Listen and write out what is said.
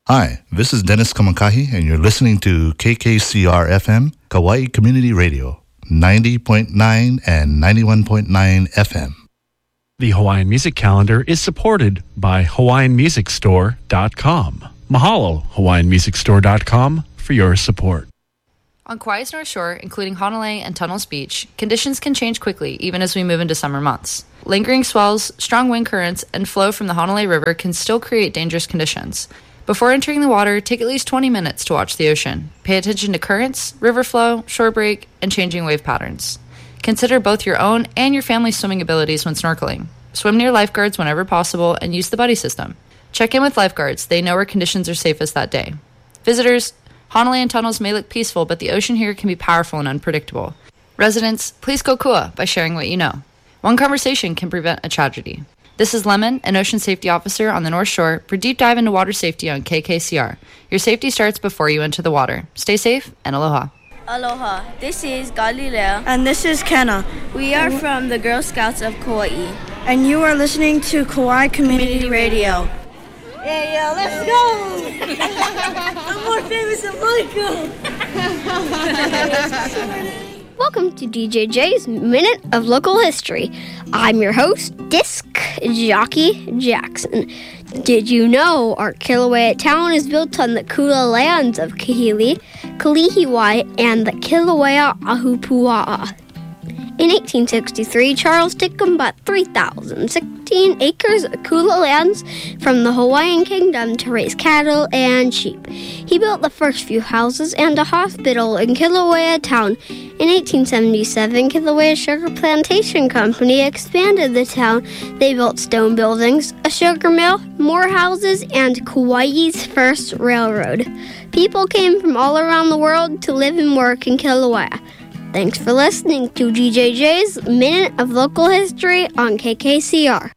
Hi, this is Dennis Kamakahi, and you're listening to KKCR FM, Kauai Community Radio, 90.9 and 91.9 FM. The Hawaiian Music Calendar is supported by HawaiianMusicStore.com. Mahalo, HawaiianMusicStore.com, for your support. On Kauai's North Shore, including Honolulu and Tunnels Beach, conditions can change quickly even as we move into summer months. Lingering swells, strong wind currents, and flow from the Honolulu River can still create dangerous conditions. Before entering the water, take at least 20 minutes to watch the ocean. Pay attention to currents, river flow, shore break, and changing wave patterns. Consider both your own and your family's swimming abilities when snorkeling. Swim near lifeguards whenever possible and use the buddy system. Check in with lifeguards. They know where conditions are safest that day. Visitors, Honolulu and Tunnels may look peaceful, but the ocean here can be powerful and unpredictable. Residents, please go kua by sharing what you know. One conversation can prevent a tragedy. This is Lemon, an ocean safety officer on the North Shore, for Deep Dive into Water Safety on KKCR. Your safety starts before you enter the water. Stay safe and aloha. Aloha. This is Galilea. And this is Kenna. We are from the Girl Scouts of Kauai. And you are listening to Kauai Community Radio. Yeah, let's go! I'm more famous than Michael! Welcome to DJJ's Minute of Local History. I'm your host, Disc Jockey Jackson. Did you know our Kilauea town is built on the Kula lands of Kahili, Kalihiwai, and the Kilauea Ahupua'a? In 1863, Charles Tickham bought 3,016 acres of Kula lands from the Hawaiian Kingdom to raise cattle and sheep. He built the first few houses and a hospital in Kilauea town. In 1877, Kilauea Sugar Plantation Company expanded the town. They built stone buildings, a sugar mill, more houses, and Kauai's first railroad. People came from all around the world to live and work in Kilauea. Thanks for listening to DJJ's Minute of Local History on KKCR.